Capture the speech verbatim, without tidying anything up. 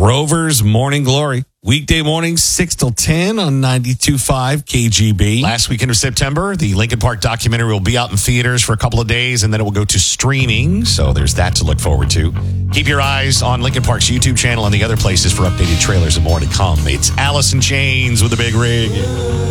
Rover's Morning Glory. Weekday mornings, six till ten on ninety-two point five K G B. Last weekend of September, the Lincoln Park documentary will be out in theaters for a couple of days, and then it will go to streaming. So there's that to look forward to. Keep your eyes on Lincoln Park's YouTube channel and the other places for updated trailers and more to come. It's Alice in Chains with a big rig.